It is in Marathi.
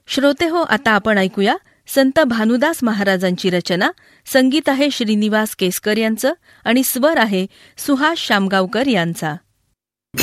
श्रोते हो, आता आपण ऐकूया संत भानुदास महाराजांची रचना. संगीत आहे श्रीनिवास केसकर यांचं आणि स्वर आहे सुहास शामगावकर यांचा.